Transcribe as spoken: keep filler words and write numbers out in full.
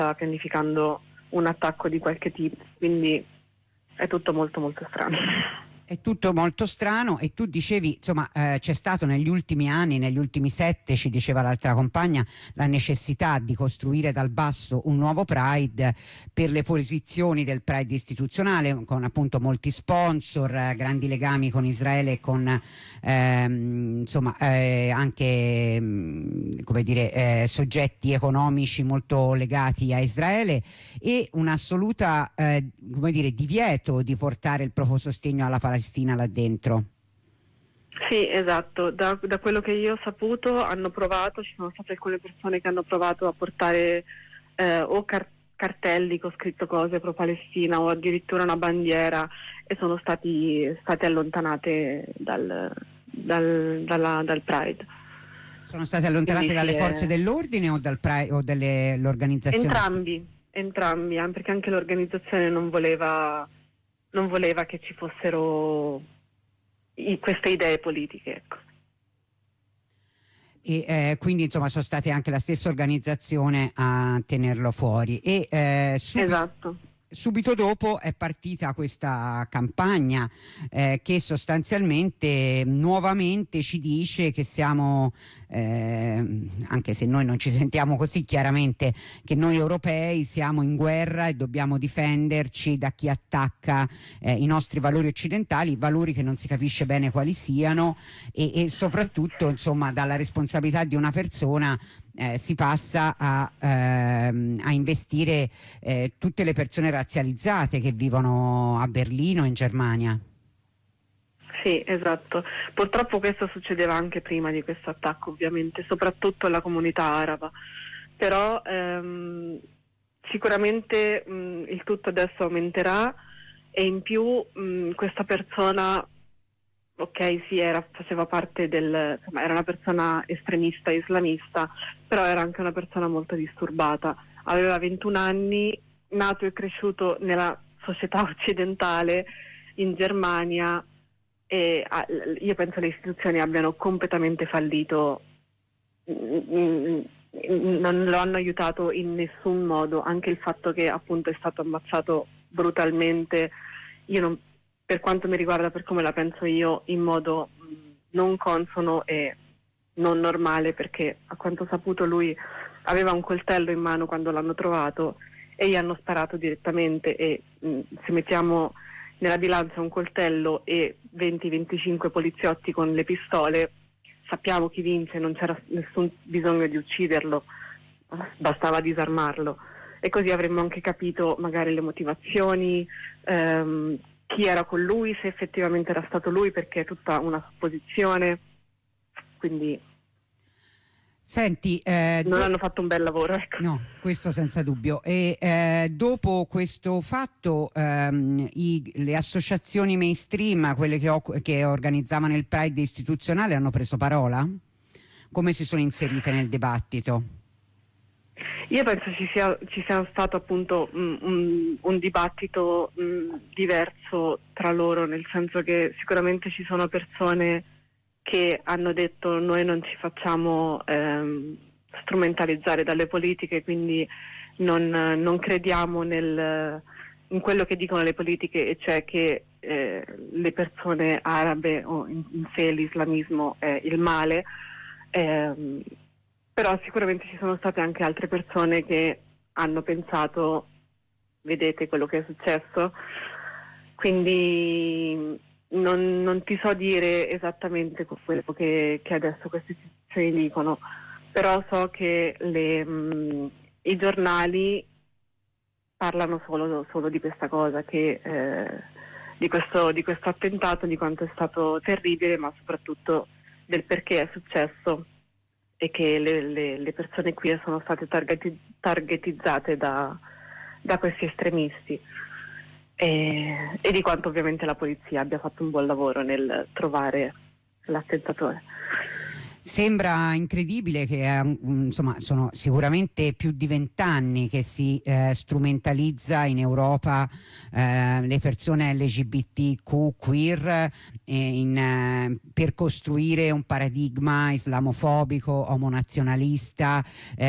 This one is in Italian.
stava pianificando un attacco di qualche tipo, quindi è tutto molto molto strano. È tutto molto strano. E tu dicevi, insomma, eh, c'è stato negli ultimi anni, negli ultimi sette, ci diceva l'altra compagna, la necessità di costruire dal basso un nuovo Pride per le posizioni del Pride istituzionale, con appunto molti sponsor, eh, grandi legami con Israele e con ehm, insomma eh, anche mh, come dire eh, soggetti economici molto legati a Israele, e un'assoluta eh, come dire divieto di portare il proprio sostegno alla Palestina là dentro. Sì, esatto, da, da quello che io ho saputo hanno provato, ci sono state alcune persone che hanno provato a portare eh, o car- cartelli con scritto cose pro Palestina o addirittura una bandiera, e sono stati state allontanate dal, dal, dalla, dal Pride. Sono state allontanate Quindi dalle sì, forze è... dell'ordine o dal Pride o dell'organizzazione? Entrambi, entrambi, eh, perché anche l'organizzazione non voleva, non voleva che ci fossero i, queste idee politiche, ecco. E eh, quindi insomma sono state anche la stessa organizzazione a tenerlo fuori. E eh, subi- Esatto. subito dopo è partita questa campagna eh, che sostanzialmente nuovamente ci dice che siamo, eh, anche se noi non ci sentiamo così chiaramente, che noi europei siamo in guerra e dobbiamo difenderci da chi attacca eh, i nostri valori occidentali, valori che non si capisce bene quali siano, e, e soprattutto insomma dalla responsabilità di una persona Eh, si passa a, ehm, a investire eh, tutte le persone razzializzate che vivono a Berlino, in Germania. Sì, esatto. Purtroppo questo succedeva anche prima di questo attacco, ovviamente, soprattutto alla comunità araba. Però ehm, sicuramente mh, il tutto adesso aumenterà, e in più mh, questa persona, ok, sì, era, faceva parte del, insomma, era una persona estremista islamista, però era anche una persona molto disturbata. Aveva ventuno anni, nato e cresciuto nella società occidentale in Germania, e ah, io penso le istituzioni abbiano completamente fallito, non lo hanno aiutato in nessun modo. Anche il fatto che appunto è stato ammazzato brutalmente, io non, per quanto mi riguarda, per come la penso io, in modo mh, non consono e non normale, perché a quanto ho saputo lui aveva un coltello in mano quando l'hanno trovato e gli hanno sparato direttamente, e mh, se mettiamo nella bilancia un coltello e venti venticinque poliziotti con le pistole, sappiamo chi vince, non c'era nessun bisogno di ucciderlo, bastava disarmarlo, e così avremmo anche capito magari le motivazioni, ehm, chi era con lui, se effettivamente era stato lui, perché è tutta una supposizione. Quindi Senti, eh, non do- hanno fatto un bel lavoro, ecco. no, questo senza dubbio. E eh, dopo questo fatto ehm, i- le associazioni mainstream, quelle che, ho- che organizzavano il Pride istituzionale, hanno preso parola? Come si sono inserite nel dibattito? Io penso ci sia, ci sia stato appunto un, un, un dibattito mh, diverso tra loro, nel senso che sicuramente ci sono persone che hanno detto noi non ci facciamo ehm, strumentalizzare dalle politiche, quindi non, non crediamo nel, in quello che dicono le politiche, e cioè che eh, le persone arabe o in, in sé l'islamismo è il male. Ehm, però sicuramente ci sono state anche altre persone che hanno pensato, vedete quello che è successo, quindi non, non ti so dire esattamente quello che, che adesso queste istituzioni dicono, però so che le, mh, i giornali parlano solo, solo di questa cosa, che, eh, di, questo, di questo attentato, di quanto è stato terribile, ma soprattutto del perché è successo, e che le, le, le persone qui sono state targeti, targetizzate da, da questi estremisti, e, e di quanto ovviamente la polizia abbia fatto un buon lavoro nel trovare l'attentatore. Sembra incredibile che eh, insomma sono sicuramente più di vent'anni che si eh, strumentalizza in Europa eh, le persone L G B T Q queer eh, in, eh, per costruire un paradigma islamofobico, omonazionalista, eh,